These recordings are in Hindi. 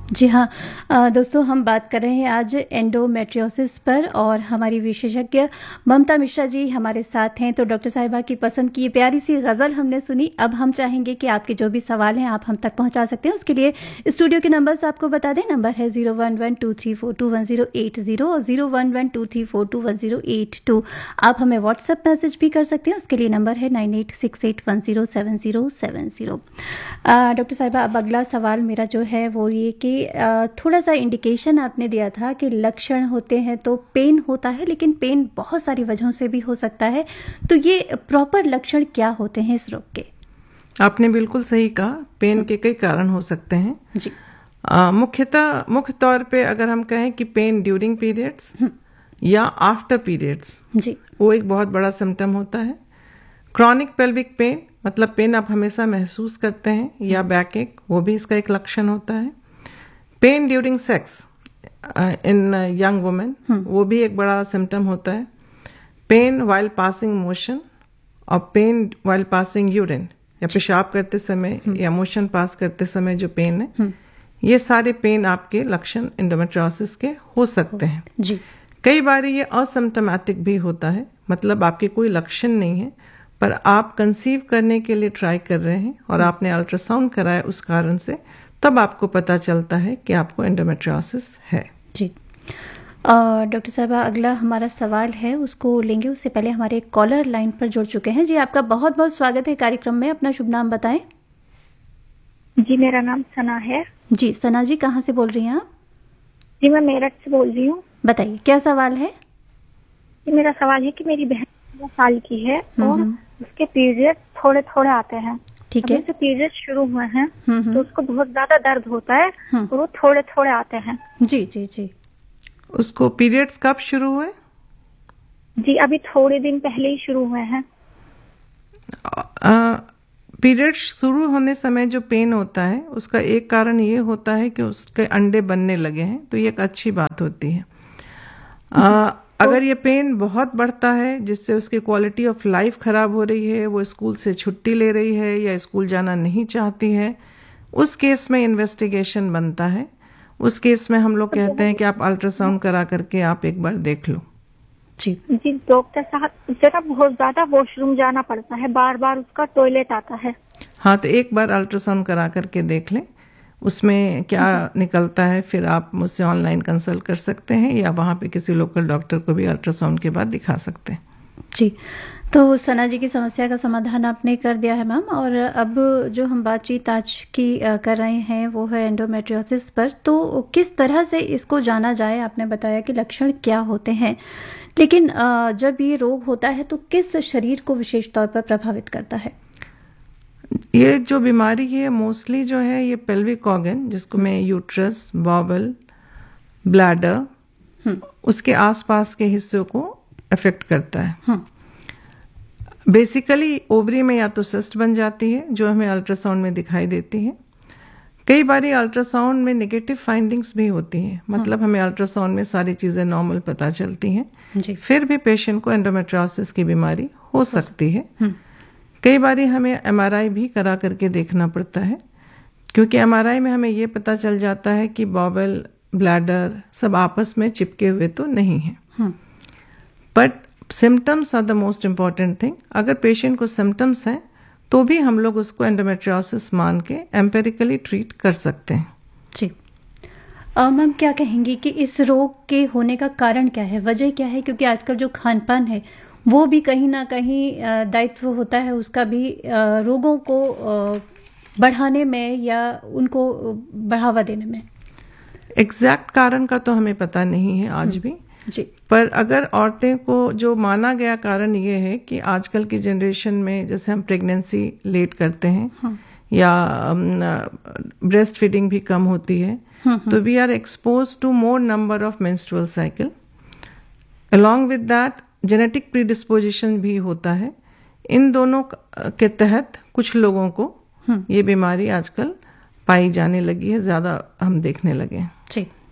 जी हाँ। दोस्तों, हम बात कर रहे हैं आज एंडोमेट्रियोसिस पर और हमारी विशेषज्ञ ममता मिश्रा जी हमारे साथ हैं। तो डॉक्टर साहिबा की पसंद की ये प्यारी सी गज़ल हमने सुनी। अब हम चाहेंगे कि आपके जो भी सवाल हैं आप हम तक पहुंचा सकते हैं। उसके लिए स्टूडियो के नंबर्स आपको बता दें। नंबर है 0112342180 और 0112342180। आप हमें व्हाट्सएप मैसेज भी कर सकते हैं। उसके लिए नंबर है 9868107070। डॉक्टर साहिबा, अब अगला सवाल मेरा जो है वो ये कि थोड़ा सा इंडिकेशन आपने दिया था कि लक्षण होते हैं तो पेन होता है, लेकिन पेन बहुत सारी वजहों से भी हो सकता है। तो ये प्रॉपर लक्षण क्या होते हैं इस रोग के? आपने बिल्कुल सही कहा, पेन के कई कारण हो सकते हैं जी। मुख्य तौर पे अगर हम कहें कि पेन ड्यूरिंग पीरियड्स या आफ्टर पीरियड्स, जी, वो एक बहुत बड़ा सिम्टम होता है। क्रॉनिक पेल्विक पेन मतलब पेन आप हमेशा महसूस करते हैं, या बैक एक, वो भी इसका एक लक्षण होता है। पेन ड्यूरिंग सेक्स इन यंग वुमेन, वो भी एक बड़ा सिम्टम होता है। पेन वाइल पासिंग मोशन और पेन वाइल पासिंग यूरिन, या पेशाब करते समय या मोशन पास करते समय जो पेन है, ये सारे पेन आपके लक्षण एंडोमेट्रियोसिस के हो सकते हैं। जी। कई बार ये असिम्प्टोमेटिक भी होता है, मतलब आपके कोई लक्षण नहीं है पर आप कंसीव करने के लिए ट्राई कर रहे हैं और आपने अल्ट्रासाउंड कराया उस कारण से, तब आपको पता चलता है कि आपको एंडोमेट्रियोसिस है। जी। डॉक्टर साहबा, अगला हमारा सवाल है उसको लेंगे। उससे पहले हमारे एक कॉलर लाइन पर जुड़ चुके हैं। जी, आपका बहुत बहुत स्वागत है कार्यक्रम में। अपना शुभ नाम बताएं। जी, मेरा नाम सना है। जी, सना जी, कहाँ से बोल रही हैं आप? जी, मैं मेरठ से बोल रही हूँ। बताइए, क्या सवाल है? जी, मेरा सवाल है कि मेरी बहन 16 साल की है और उसके पीरियड थोड़े थोड़े आते हैं। ठीक है। से पीरियड शुरू हुए हैं तो उसको बहुत ज्यादा दर्द होता है और वो थोड़े थोड़े आते हैं। जी जी जी। उसको पीरियड्स कब शुरू हुए? जी, अभी थोड़े दिन पहले ही शुरू हुए हैं। पीरियड्स शुरू होने समय जो पेन होता है उसका एक कारण ये होता है कि उसके अंडे बनने लगे हैं, तो ये एक अच्छी बात होती है। अगर ये पेन बहुत बढ़ता है जिससे उसकी क्वालिटी ऑफ लाइफ खराब हो रही है, वो स्कूल से छुट्टी ले रही है या स्कूल जाना नहीं चाहती है, उस केस में इन्वेस्टिगेशन बनता है। उस केस में हम लोग कहते हैं कि आप अल्ट्रासाउंड करा करके आप एक बार देख लो। जी जी डॉक्टर साहब, जरा बहुत ज्यादा वॉशरूम जाना पड़ता है, बार बार उसका टॉयलेट आता है। हाँ, तो एक बार अल्ट्रासाउंड करा करके देख लें उसमें क्या निकलता है, फिर आप मुझसे ऑनलाइन कंसल्ट कर सकते हैं या वहाँ पे किसी लोकल डॉक्टर को भी अल्ट्रासाउंड के बाद दिखा सकते हैं। जी, तो सना जी की समस्या का समाधान आपने कर दिया है मैम। और अब जो हम बातचीत आज की कर रहे हैं वो है एंडोमेट्रियोसिस पर। तो किस तरह से इसको जाना जाए? आपने बताया कि लक्षण क्या होते हैं, लेकिन जब ये रोग होता है तो किस शरीर को विशेष तौर पर प्रभावित करता है? ये जो बीमारी है मोस्टली जो है ये पेल्विक ऑर्गन, जिसको मैं यूट्रस, बॉवल, ब्लैडर, उसके आसपास के हिस्सों को अफेक्ट करता है। बेसिकली ओवरी में या तो सिस्ट बन जाती है जो हमें अल्ट्रासाउंड में दिखाई देती है। कई बारी अल्ट्रासाउंड में नेगेटिव फाइंडिंग्स भी होती हैं, मतलब हमें अल्ट्रासाउंड में सारी चीज़ें नॉर्मल पता चलती हैं, फिर भी पेशेंट को एंडोमेट्रियोसिस की बीमारी हो सकती है। कई बारी हमें एमआरआई भी करा करके देखना पड़ता है, क्योंकि एमआरआई में हमें ये पता चल जाता है कि बॉवल, ब्लैडर सब आपस में चिपके हुए तो नहीं हैं। But symptoms are the most important thing. अगर पेशेंट को सिम्टम्स हैं तो भी हम लोग उसको एंडोमेट्रियोसिस मान के एम्पेरिकली ट्रीट कर सकते हैं। जी मैम, क्या कहेंगी कि इस रोग के होने का कारण क्या है, वजह क्या है? क्योंकि आजकल जो खान पान है वो भी कहीं ना कहीं दायित्व होता है उसका भी रोगों को बढ़ाने में या उनको बढ़ावा देने में। एग्जैक्ट कारण का तो हमें पता नहीं है आज भी जी। पर अगर औरतें को जो माना गया कारण ये है कि आजकल की जनरेशन में जैसे हम प्रेगनेंसी लेट करते हैं या ब्रेस्ट फीडिंग भी कम होती है, तो we are expose to more number of menstrual cycle. Along with that genetic predisposition भी होता है। इन दोनों के तहत कुछ लोगों को ये बीमारी आजकल पाई जाने लगी है, ज़्यादा हम देखने लगे हैं। जी,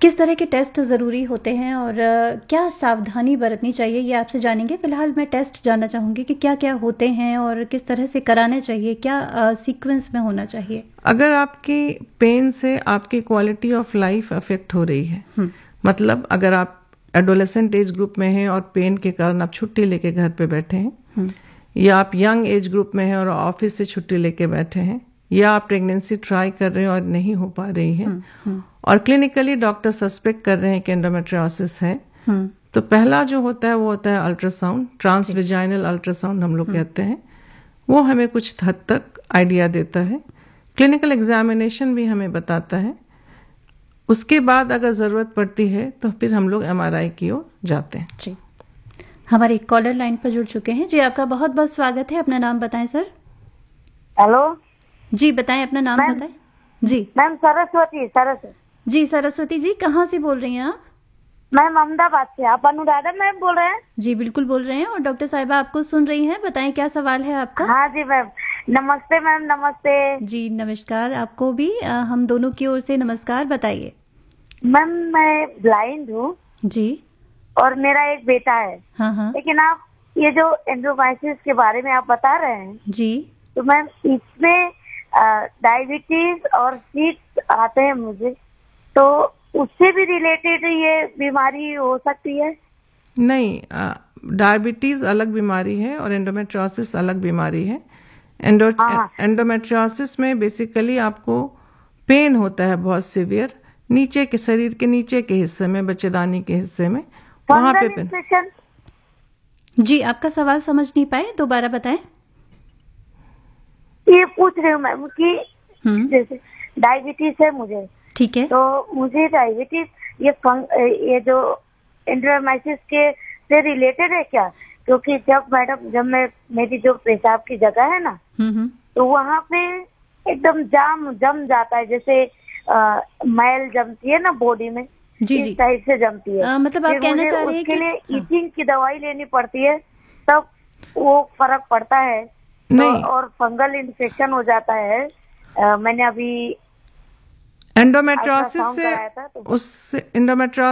किस तरह के टेस्ट ज़रूरी होते हैं और क्या सावधानी बरतनी चाहिए, ये आपसे जानेंगे। फिलहाल मैं टेस्ट जानना चाहूँगी कि क्या क्या होते हैं और किस तरह से कराने चाहिए, क्या सीक्वेंस में होना चाहिए। अगर आपकी पेन से आपकी क्वालिटी ऑफ लाइफ अफेक्ट हो रही है, मतलब अगर आप एडोलेसेंट एज ग्रुप में हैं और पेन के कारण आप छुट्टी लेके घर पे बैठे हैं, या आप यंग एज ग्रुप में हैं और ऑफिस से छुट्टी लेके बैठे हैं, या आप प्रेगनेंसी ट्राई कर रहे हैं और नहीं हो पा रही है, और क्लिनिकली डॉक्टर सस्पेक्ट कर रहे हैं कि एंडोमेट्रियोसिस है, तो पहला जो होता है वो होता है अल्ट्रासाउंड, ट्रांसवेजाइनल अल्ट्रासाउंड हम लोग कहते हैं। वो हमें कुछ हद तक आइडिया देता है। क्लिनिकल एग्जामिनेशन भी हमें बताता है। उसके बाद अगर ज़रूरत पड़ती है तो फिर हम लोग MRI की ओर जाते हैं। जी, हमारे कॉलर लाइन पर जुड़ चुके हैं। जी, आपका बहुत बहुत स्वागत है। अपना नाम बताएं सर। हेलो जी, बताएं, अपना नाम बताएं। जी मैम, सरस्वती। जी, सरस्वती जी, कहाँ से बोल रही हैं आप? मैम, अहमदाबाद से। आप अनुराधा मैम बोल रहे हैं? जी बिल्कुल बोल रहे हैं, और डॉक्टर साहिबा आपको सुन रही हैं। बताएं, क्या सवाल है आपका? हाँ जी मैम, नमस्ते मैम। नमस्ते जी नमस्कार, आपको भी हम दोनों की ओर से नमस्कार। बताइए मैम। मैं ब्लाइंड हूँ जी। और मेरा एक बेटा है। हाँ लेकिन आप ये जो एंडोमेट्रियोसिस के बारे में आप बता रहे हैं, जी, तो मैम इसमें डायबिटीज और सीट्स आते हैं मुझे, तो उससे भी रिलेटेड ये बीमारी हो सकती है? नहीं, डायबिटीज अलग बीमारी है और एंडोमेट्रियोसिस अलग बीमारी है। एंडोमेट्रियोसिस में बेसिकली आपको पेन होता है बहुत सीवियर, नीचे के शरीर के नीचे के हिस्से में, बच्चेदानी के हिस्से में, वहां पे पेन। जी, आपका सवाल समझ नहीं पाए, दोबारा बताएं। ये पूछ रही हूँ मैम कि जैसे डायबिटीज है मुझे, ठीक है, तो मुझे डायबिटीज ये जो एंडोमेट्रियोसिस के से रिलेटेड है क्या? क्योंकि जब मेरी जो पेशाब की जगह है ना, तो वहाँ पे एकदम जम जाता है, जैसे मैल जमती है ना बॉडी में, जी इस टाइप से जमती है। मतलब आप कहना चाह रहे हैं उसके लिए ईचिंग की दवाई लेनी पड़ती है, तब वो फर्क पड़ता है। नहीं, और फंगल इन्फेक्शन हो जाता है। मैंने अभी एंडोमेट्रियोसिस से